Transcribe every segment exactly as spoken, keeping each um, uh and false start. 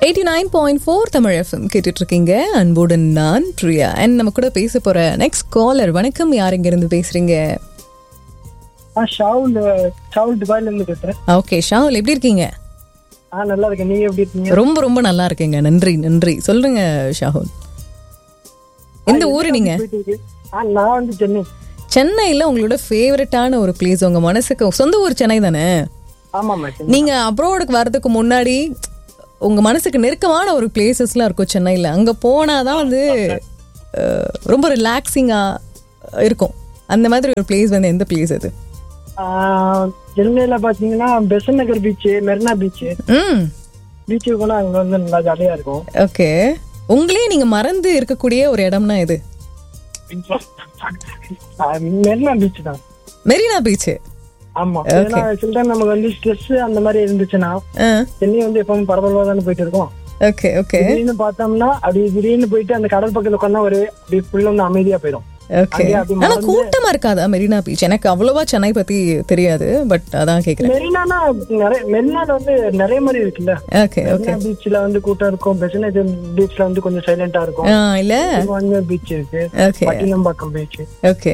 Eighty nine point four Tamil FM கேட்டுட்டு இருக்கீங்க. அன்புடன் நான் பிரியா. அண்ட் நம்ம கூட பேச போற நெக்ஸ்ட் காலர். வணக்கம், யார் இங்க இருந்து பேசுறீங்க? ஷாவுல் ஷாவுல் துபாயில இருந்து பேசுறேன். ஓகே ஷாவுல், எப்படி இருக்கீங்க? ஆ நல்லா இருக்கேன். நீங்க எப்படி இருக்கீங்க? ரொம்ப ரொம்ப நல்லா இருக்கேங்க. நன்றி நன்றி. சொல்லுங்க ஷாவுல், எந்த ஊரு நீங்க? நான் வந்து சென்னை. சென்னையில உங்களோட ஃபேவரட்டான ஒரு பிளேஸ், உங்க மனசுக்கு சொந்த ஊர் சென்னை தானே? ஆமா. நீங்க அப்ராடுக்கு வர்றதுக்கு முன்னாடி உங்க மனசுக்கு நெருக்கமான ஒரு பிளேசஸ்லாம் இருக்கும் சென்னையில. அங்க போனாதான் வந்து ரொம்ப ரிலாக்ஸிங்கா இருக்கும். அந்த மாதிரி ஒரு பிளேஸ் வந்து எந்த பிளேஸ் அது? சென்னையில பாத்தீங்கன்னா பெசன்ட் நகர் பீச், மெரினா பீச். ம் பீச்சுக்கு போனா அங்க வந்து நல்லா ஜாலியா இருக்கும். ஓகே, உங்களே நீங்க மறந்து இருக்கக்கூடிய ஒரு இடம்னா இது? மெரினா பீச் தான். மெரினா பீச். ஆமா, ஏன்னா சில டைம் நமக்கு வந்து ஸ்ட்ரெஸ் அந்த மாதிரி இருந்துச்சுன்னா சென்னை வந்து எப்பவும் பரபரப்பா தானே போயிட்டு இருக்கோம். Okay okay. திடீர்னு பார்த்தோம்னா அப்படி திடீர்னு போயிட்டு அந்த கடல் பக்கத்துல உட்காந்தா ஒரு அப்படி ஃபுல்லா வந்து அமைதியா போயிடும். ஓகே, ஆனா கூட்டமா இருக்காதா மெரினா பீச்? எனக்கு அவ்வளவா சென்னை பத்தி தெரியாது, பட் அதான் கேக்குறேன். மெரினானா நிறைய, மெரினால வந்து நிறைய மாதிரி இருக்குல்ல. Okay okay. பீச்ல வந்து கூட்டம் இருக்கும், பெசன்ட் பீச்ல வந்து கொஞ்சம் சைலண்டா இருக்கும். இல்ல பீச் இருக்கு, okay Pattinambakkam beach. Okay,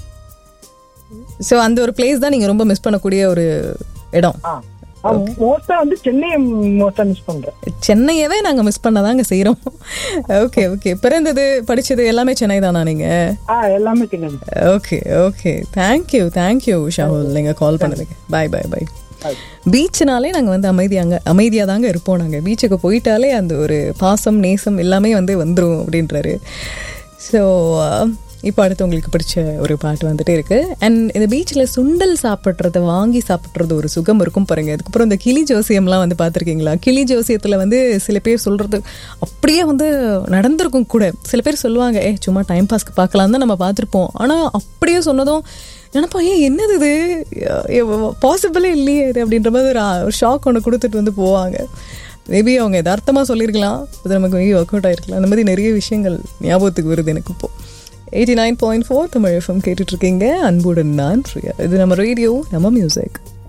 so அந்த ஒரு பிளேஸ் தான் நீங்க ரொம்ப மிஸ் பண்ணக்கூடிய ஒரு இடம். மோஸ்டா வந்து சென்னையை மோஸ்டா மிஸ் பண்றேன். சென்னையவே நாங்க மிஸ் பண்ணதாங்க செய்யறோம். Okay okay. பிறந்தது படிச்சது எல்லாமே சென்னை தானா நீங்க? எல்லாமே Chennai. Okay okay. Thank you thank you Shahul, நீங்க கால் பண்ணதுக்கு. பாய் பாய் பாய். பீச்சுனாலே நாங்கள் வந்து அமைதியாங்க அமைதியாக தாங்க இருப்போம். நாங்கள் பீச்சுக்கு போயிட்டாலே அந்த ஒரு பாசம் நேசம் எல்லாமே வந்து வந்துடும் அப்படின்றாரு. ஸோ இப்போ அடுத்து உங்களுக்கு பிடிச்ச ஒரு பாட்டு வந்துட்டே இருக்கு. அண்ட் இந்த பீச்சில் சுண்டல் சாப்பிட்றத வாங்கி சாப்பிட்றது ஒரு சுகம் இருக்கும் பாருங்க. அதுக்கப்புறம் இந்த கிளி ஜோசியம்லாம் வந்து பார்த்துருக்கீங்களா? கிளி ஜோசியத்தில் வந்து சில பேர் சொல்கிறது அப்படியே வந்து நடந்திருக்கும் கூட. சில பேர் சொல்லுவாங்க, ஏ சும்மா டைம் பாஸ்க்கு பார்க்கலாம் தான் நம்ம பார்த்துருப்போம். ஆனால் அப்படியே சொன்னதும் நினப்பா, ஏன் என்னது இது, பாசிபிளே இல்லையே இது அப்படின்ற மாதிரி ஒரு ஷாக் ஒன்று கொடுத்துட்டு வந்து போவாங்க. மேபி அவங்க எதார்த்தமாக சொல்லியிருக்கலாம், அது நமக்கு மேபி ஒர்க் அவுட் ஆகிருக்கலாம். அந்த மாதிரி நிறைய விஷயங்கள் ஞாபகத்துக்கு வருது எனக்கு இப்போ. Eighty nine point four Tamil FM கேட்டுட்ருக்கீங்க. அன்புடன் நான் பிரியா. இது நம்ம ரேடியோ, நம்ம மியூசிக்.